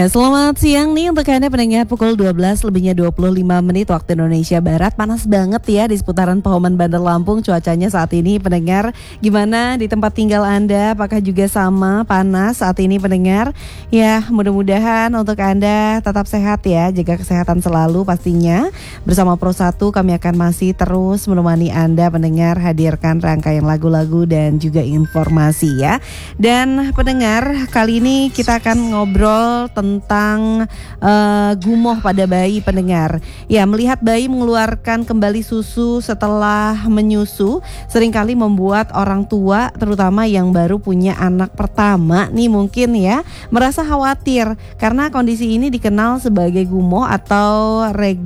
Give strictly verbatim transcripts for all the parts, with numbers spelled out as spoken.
Ya, selamat siang nih untuk Anda pendengar pukul dua belas lebihnya dua puluh lima menit waktu Indonesia Barat. Panas banget ya di seputaran Pauman Bandar Lampung cuacanya saat ini pendengar. Gimana di tempat tinggal Anda? Apakah juga sama panas saat ini pendengar? Ya, mudah-mudahan untuk Anda tetap sehat ya. Jaga kesehatan selalu pastinya. Bersama Pro satu kami akan masih terus menemani Anda pendengar, hadirkan rangkaian lagu-lagu dan juga informasi ya. Dan pendengar, kali ini kita akan ngobrol tentang uh, gumoh pada bayi pendengar. Ya, melihat bayi mengeluarkan kembali susu setelah menyusu seringkali membuat orang tua terutama yang baru punya anak pertama nih mungkin ya merasa khawatir karena kondisi ini dikenal sebagai gumoh atau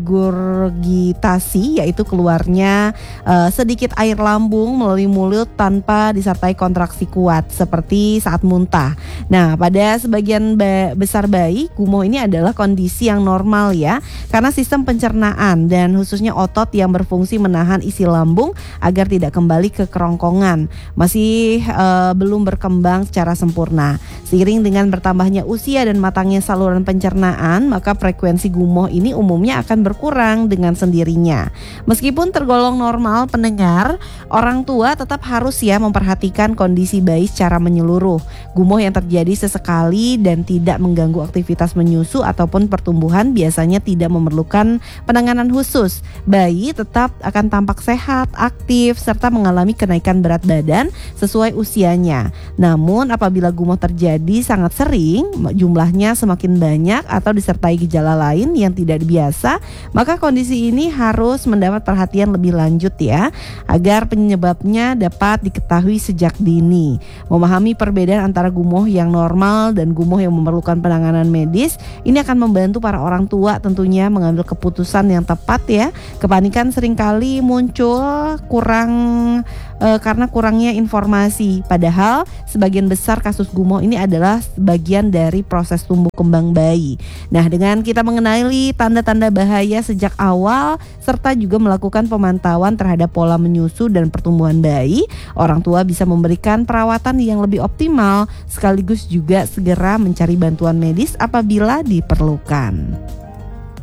regurgitasi, yaitu keluarnya uh, sedikit air lambung melalui mulut tanpa disertai kontraksi kuat seperti saat muntah. Nah, pada sebagian ba- besar bayi, gumoh ini adalah kondisi yang normal ya, karena sistem pencernaan dan khususnya otot yang berfungsi menahan isi lambung agar tidak kembali ke kerongkongan masih uh, belum berkembang secara sempurna. Seiring dengan bertambahnya usia dan matangnya saluran pencernaan, maka frekuensi gumoh ini umumnya akan berkurang dengan sendirinya. Meskipun tergolong normal pendengar, orang tua tetap harus ya memperhatikan kondisi bayi secara menyeluruh. Gumoh yang terjadi sesekali dan tidak mengganggu aktivitas menyusu ataupun pertumbuhan biasanya tidak memerlukan penanganan khusus. Bayi tetap akan tampak sehat, aktif, serta mengalami kenaikan berat badan sesuai usianya. Namun apabila gumoh terjadi sangat sering, jumlahnya semakin banyak atau disertai gejala lain yang tidak biasa, maka kondisi ini harus mendapat perhatian lebih lanjut ya, agar penyebabnya dapat diketahui sejak dini. Memahami perbedaan antara gumoh yang normal dan gumoh yang memerlukan penanganan medis ini akan membantu para orang tua tentunya mengambil keputusan yang tepat ya. Kepanikan seringkali muncul kurang e, karena kurangnya informasi. Padahal sebagian besar kasus gumoh ini adalah bagian dari proses tumbuh kembang bayi. Nah, dengan kita mengenali tanda-tanda bahaya sejak awal serta juga melakukan pemantauan terhadap pola menyusu dan pertumbuhan bayi, orang tua bisa memberikan perawatan yang lebih optimal sekaligus juga segera mencari bantuan medis apabila diperlukan.